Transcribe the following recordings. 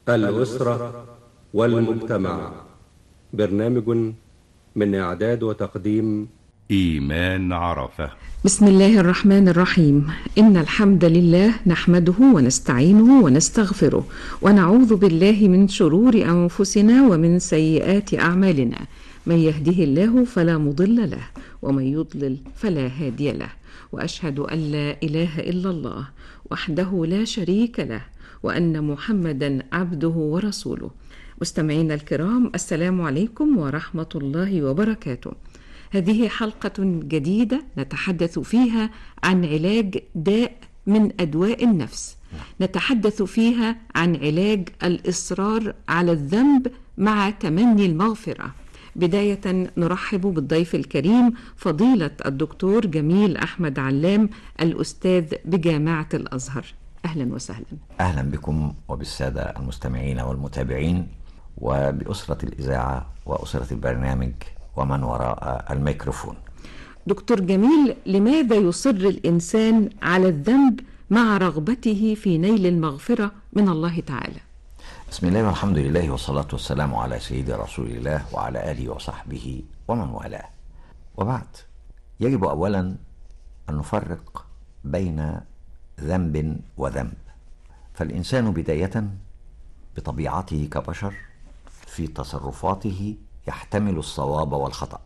الأسرة والمجتمع. برنامج من إعداد وتقديم إيمان عرفة. بسم الله الرحمن الرحيم. إن الحمد لله نحمده ونستعينه ونستغفره ونعوذ بالله من شرور أنفسنا ومن سيئات أعمالنا. من يهده الله فلا مضل له ومن يضلل فلا هادي له، وأشهد أن لا إله إلا الله وحده لا شريك له، وأن محمدا عبده ورسوله. مستمعينا الكرام، السلام عليكم ورحمة الله وبركاته. هذه حلقة جديدة نتحدث فيها عن علاج داء من أدواء النفس. نتحدث فيها عن علاج الإصرار على الذنب مع تمني المغفرة. بداية نرحب بالضيف الكريم فضيلة الدكتور جميل أحمد علام، الأستاذ بجامعة الأزهر. أهلا وسهلا. أهلا بكم وبالسادة المستمعين والمتابعين وبأسرة الإذاعة وأسرة البرنامج ومن وراء الميكروفون. دكتور جميل، لماذا يصر الإنسان على الذنب مع رغبته في نيل المغفرة من الله تعالى؟ بسم الله والحمد لله والصلاة والسلام على سيد رسول الله وعلى آله وصحبه ومن والاه. وبعد، يجب أولا أن نفرق بين ذنب وذنب. فالإنسان بداية بطبيعته كبشر في تصرفاته يحتمل الصواب والخطأ،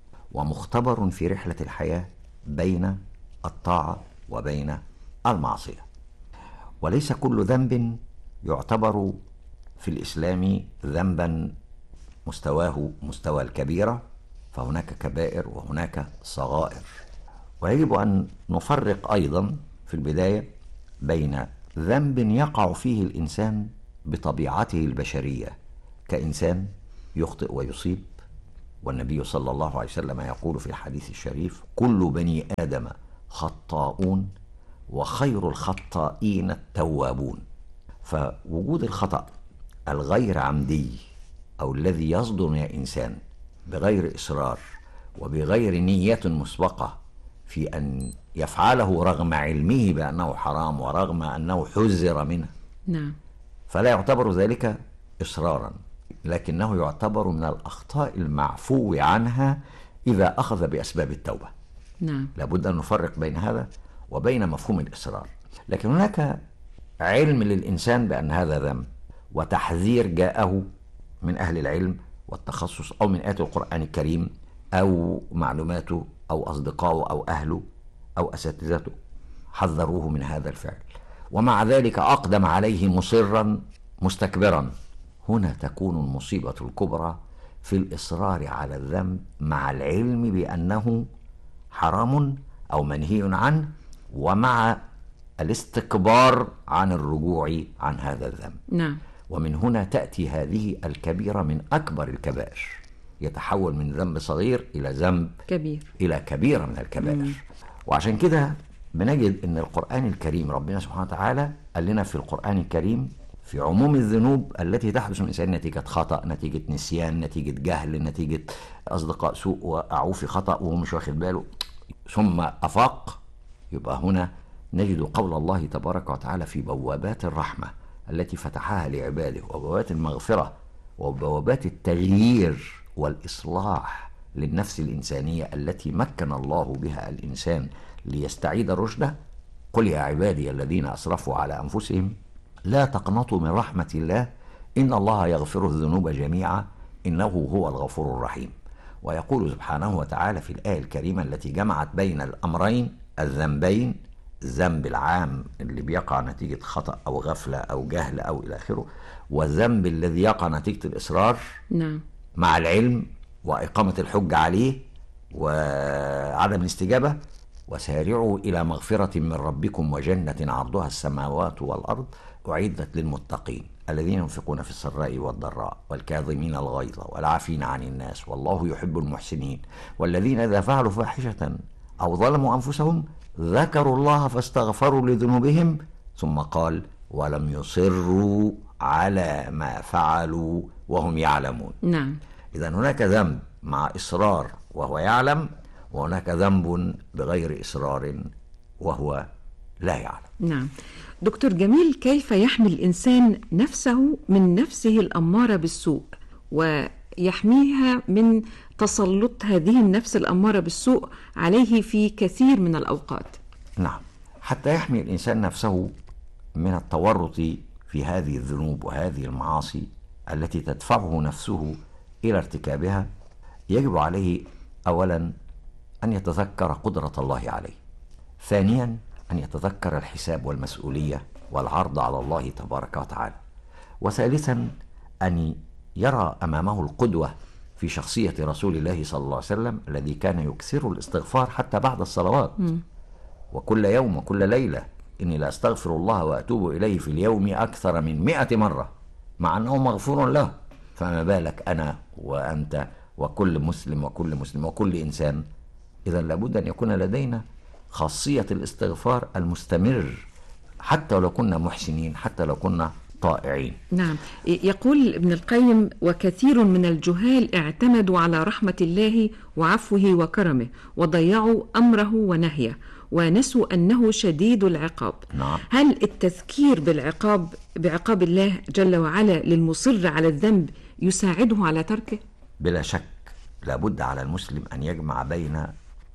ومختبر في رحلة الحياة بين الطاعة وبين المعصية. وليس كل ذنب يعتبر في الإسلام ذنبا مستواه مستوى الكبيرة، فهناك كبائر وهناك صغائر. ويجب أن نفرق أيضا في البداية بين ذنب يقع فيه الإنسان بطبيعته البشرية كإنسان يخطئ ويصيب، والنبي صلى الله عليه وسلم يقول في الحديث الشريف: كل بني آدم خطاؤون وخير الخطائين التوابون. فوجود الخطأ الغير عمدي أو الذي يصدر من الإنسان بغير إصرار وبغير نية مسبقة في أن يفعله رغم علمه بأنه حرام ورغم أنه حذر منه، نعم، فلا يعتبر ذلك إصرارا، لكنه يعتبر من الأخطاء المعفو عنها إذا أخذ بأسباب التوبة. نعم، لابد أن نفرق بين هذا وبين مفهوم الإصرار. لكن هناك علم للإنسان بأن هذا ذنب، وتحذير جاءه من أهل العلم والتخصص أو من آيات القرآن الكريم أو معلوماته أو أصدقائه أو أهله أو أساتذته حذروه من هذا الفعل، ومع ذلك أقدم عليه مصرا مستكبرا. هنا تكون المصيبة الكبرى في الإصرار على الذنب مع العلم بأنه حرام أو منهي عنه، ومع الاستكبار عن الرجوع عن هذا الذنب. نعم. ومن هنا تأتي هذه الكبيرة من أكبر الكبائر، يتحول من ذنب صغير إلى ذنب كبير، إلى كبيرة من الكبائر. وعشان كده بنجد أن القرآن الكريم ربنا سبحانه وتعالى قال لنا في القرآن الكريم في عموم الذنوب التي تحدث من الإنسان نتيجة خطأ، نتيجة نسيان، نتيجة جهل، نتيجة أصدقاء سوء وقعوا في خطأ وهو مش واخد باله ثم أفاق. يبقى هنا نجد قول الله تبارك وتعالى في بوابات الرحمة التي فتحها لعباده، وبوابات المغفرة، وبوابات التغيير والإصلاح للنفس الإنسانية التي مكن الله بها الإنسان ليستعيد رشده. قل يا عبادي الذين أسرفوا على أنفسهم لا تقنطوا من رحمة الله إن الله يغفر الذنوب جميعا إنه هو الغفور الرحيم. ويقول سبحانه وتعالى في الآية الكريمة التي جمعت بين الأمرين الذنبين، الذنب العام اللي بيقع نتيجة خطأ أو غفلة أو جهل أو إلى آخره، والذنب الذي يقع نتيجة الإصرار، نعم، مع العلم وإقامة الحج عليه وعدم الاستجابة. وسارعوا إلى مغفرة من ربكم وجنة عرضها السماوات والأرض أعدت للمتقين الذين ينفقون في السراء والضراء والكاظمين الغيظ والعافين عن الناس والله يحب المحسنين والذين إذا فعلوا فاحشة أو ظلموا أنفسهم ذكروا الله فاستغفروا لذنوبهم ثم قال ولم يصروا على ما فعلوا وهم يعلمون. نعم. إذن هناك ذنب مع إصرار وهو يعلم، وهناك ذنب بغير إصرار وهو لا يعلم. نعم. دكتور جميل، كيف يحمي الإنسان نفسه من نفسه الأمارة بالسوء ويحميها من تسلط هذه النفس الأمارة بالسوء عليه في كثير من الأوقات؟ نعم، حتى يحمي الإنسان نفسه من التورط في هذه الذنوب وهذه المعاصي التي تدفعه نفسه إلى ارتكابها، يجب عليه أولا أن يتذكر قدرة الله عليه، ثانيا أن يتذكر الحساب والمسؤولية والعرض على الله تبارك وتعالى، وثالثا أن يرى أمامه القدوة في شخصية رسول الله صلى الله عليه وسلم الذي كان يكثر الاستغفار حتى بعد الصلوات، وكل يوم وكل ليلة إني لا أستغفر الله وأتوب إليه في اليوم أكثر من 100 مرة، مع أنه مغفور له. فما بالك أنا وأنت وكل مسلم وكل مسلم وكل إنسان؟ إذا لابد أن يكون لدينا خاصية الاستغفار المستمر، حتى لو كنا محسنين، حتى لو كنا طائعين. نعم، يقول ابن القيم: وكثير من الجهال اعتمدوا على رحمة الله وعفوه وكرمه وضيعوا أمره ونهيه ونسوا أنه شديد العقاب. نعم. هل التذكير بعقاب الله جل وعلا للمصر على الذنب يساعده على تركه؟ بلا شك لابد على المسلم أن يجمع بين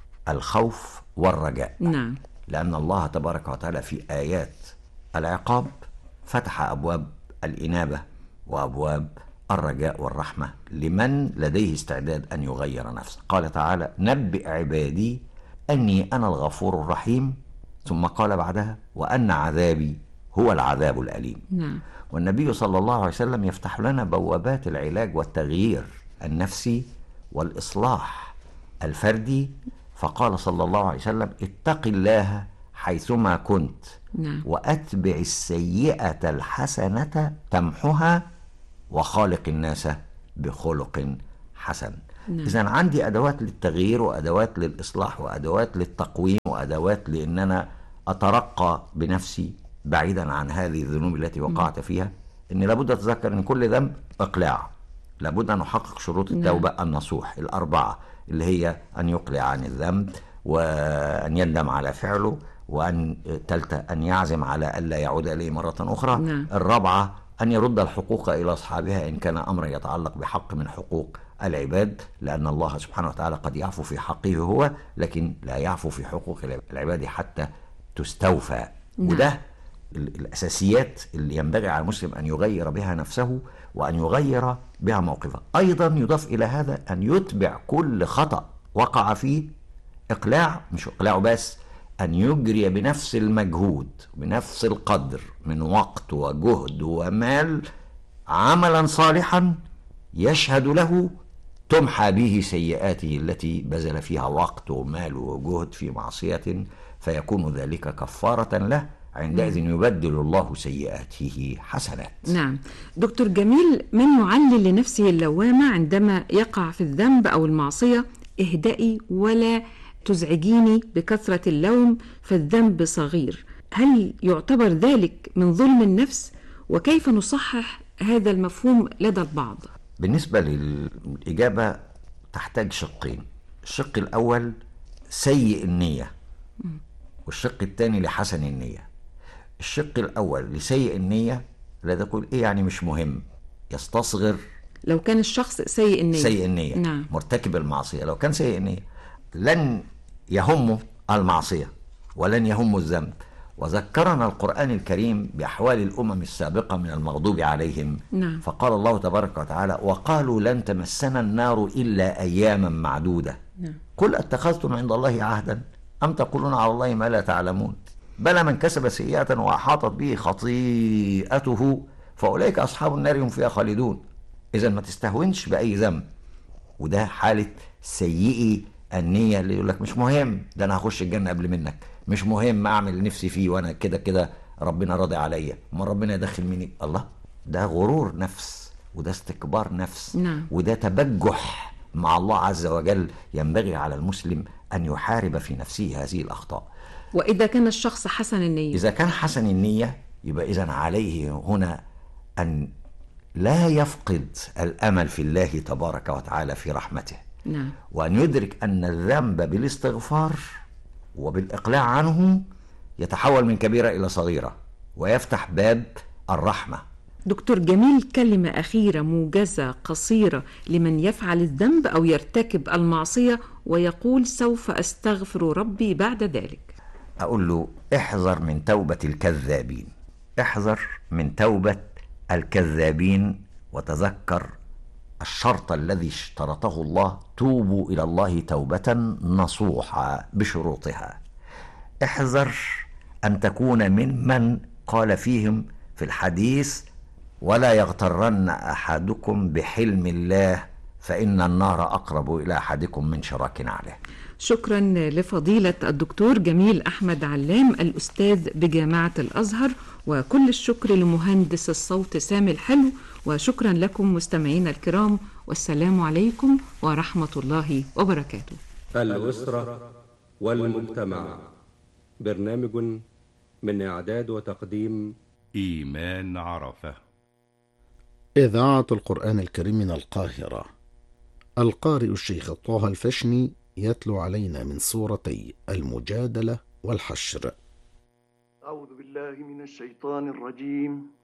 الخوف والرجاء. نعم. لأن الله تبارك وتعالى في آيات العقاب فتح أبواب الإنابة وأبواب الرجاء والرحمة لمن لديه استعداد أن يغير نفسه. قال تعالى: نبئ عبادي أني أنا الغفور الرحيم، ثم قال بعدها: وأن عذابي هو العذاب الأليم. نعم. والنبي صلى الله عليه وسلم يفتح لنا بوابات العلاج والتغيير النفسي والإصلاح الفردي، فقال صلى الله عليه وسلم: اتق الله حيثما كنت. نعم. وأتبع السيئة الحسنة تمحها وخالق الناس بخلق حسن. نعم. إذن عندي أدوات للتغيير وأدوات للإصلاح وأدوات للتقويم وأدوات لأن أنا أترقى بنفسي بعيدا عن هذه الذنوب التي وقعت فيها. إن لابد أتذكر أن كل ذنب إقلاع، لابد أن أحقق شروط التوبة النصوح 4 اللي هي أن يقلع عن الذنب، وأن يندم على فعله، وأن أن يعزم على ألا يعود إليه مرة أخرى. نعم. 4 أن يرد الحقوق إلى أصحابها إن كان أمرا يتعلق بحق من حقوق العباد، لأن الله سبحانه وتعالى قد يعفو في حقه هو، لكن لا يعفو في حقوق العباد حتى تستوفى. نعم. وده الأساسيات اللي ينبغي على المسلم أن يغير بها نفسه وأن يغير بها موقفه. أيضا يضاف إلى هذا أن يتبع كل خطأ وقع فيه إقلاع، مش إقلاع بس، أن يجري بنفس المجهود بنفس القدر من وقت وجهد ومال عملا صالحا يشهد له تمحى به سيئاته التي بذل فيها وقت ومال وجهد في معصية، فيكون ذلك كفارة له، عندئذ يبدل الله سيئاته حسنات. نعم. دكتور جميل، من يعلل لنفسه اللوامة عندما يقع في الذنب أو المعصية: اهدئي ولا تزعجيني بكثرة اللوم فالذنب صغير، هل يعتبر ذلك من ظلم النفس؟ وكيف نصحح هذا المفهوم لدى البعض؟ بالنسبة للإجابة تحتاج شقين. الشق الأول سيء النية، والشق الثاني لحسن النية. الشق الأول لسيء النية لا تقول إيه يعني مش مهم، يستصغر. لو كان الشخص سيء النية، سيء النية، نعم، مرتكب المعصية، لو كان سيء النية لن يهمه المعصية ولن يهمه الذنب. وذكرنا القرآن الكريم بأحوال الأمم السابقة من المغضوب عليهم. نعم. فقال الله تبارك وتعالى: وقالوا لن تمسنا النار إلا أياما معدودة. نعم. قل أتخذتم عند الله عهدا أم تقولون على الله ما لا تعلمون. بلى من كسب سيئة وأحاطت به خطيئته فأولئك أصحاب النار هم فيها خالدون. إذا ما تستهونش بأي ذنب، وده حالة سيئي النية اللي يقول لك مش مهم، ده أنا هخش الجنة قبل منك، مش مهم أعمل نفسي فيه وأنا كده كده ربنا راضي عليا، ما ربنا يدخل مني. الله، ده غرور نفس، وده استكبار نفس. نعم. وده تبجح مع الله عز وجل. ينبغي على المسلم أن يحارب في نفسه هذه الأخطاء. وإذا كان الشخص حسن النية، إذا كان حسن النية يبقى إذن عليه هنا أن لا يفقد الأمل في الله تبارك وتعالى في رحمته. نعم. وأن يدرك أن الذنب بالاستغفار وبالإقلاع عنه يتحول من كبيرة إلى صغيرة، ويفتح باب الرحمة. دكتور جميل، كلمة أخيرة موجزة قصيرة لمن يفعل الذنب أو يرتكب المعصية ويقول سوف أستغفر ربي بعد ذلك. أقول له احذر من توبة الكذابين، احذر من توبة الكذابين، وتذكر الشرط الذي اشترطه الله: توبوا إلى الله توبة نصوحا بشروطها. احذر أن تكون ممن قال فيهم في الحديث: ولا يغترن أحدكم بحلم الله فإن النار أقرب إلى أحدكم من شراك نعله. شكرا لفضيلة الدكتور جميل أحمد علام الأستاذ بجامعة الأزهر، وكل الشكر لمهندس الصوت سامي الحلو، وشكرا لكم مستمعينا الكرام، والسلام عليكم ورحمة الله وبركاته. الأسرة والمجتمع، برنامج من إعداد وتقديم إيمان عرفة. إذاعة القرآن الكريم من القاهرة. القارئ الشيخ طه الفشني يتلو علينا من سورتي المجادلة والحشر. أعوذ بالله من الشيطان الرجيم.